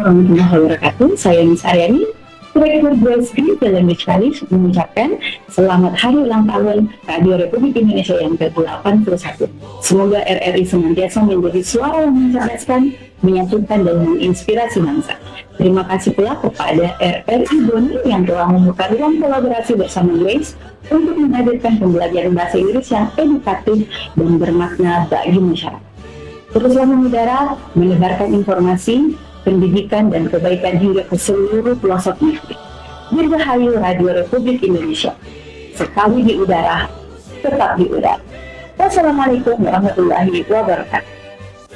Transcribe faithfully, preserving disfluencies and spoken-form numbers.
warahmatullahi wabarakatuh. Saya Miss Aryani, Direktur Grace Language College, mengucapkan selamat hari ulang tahun Radio Republik Indonesia yang ke delapan puluh satu. Semoga R R I senantiasa menjadi suara yang mencerdaskan, menyatukan, dan menginspirasi bangsa. Terima kasih pula kepada R R I Boni yang telah membuka ruang kolaborasi bersama Grace untuk menghadirkan pembelajaran bahasa Inggris yang edukatif dan bermakna bagi masyarakat. Teruslah mengudara, menyebarkan informasi, pendidikan, dan kebaikan hingga ke seluruh pelosok negeri. Dirgahayu Radio Republik Indonesia. Sekali di udara, tetap di udara. Wassalamualaikum warahmatullahi wabarakatuh.